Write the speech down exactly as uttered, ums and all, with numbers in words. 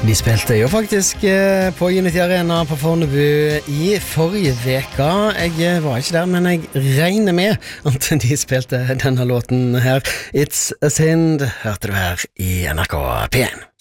De spilte jo faktisk eh, på Unity Arena på Fornebu i forrige veka. Jeg var ikke der, men jeg regner med at de spilte denne låten her. It's a Sin, hørte du her i N R K P en.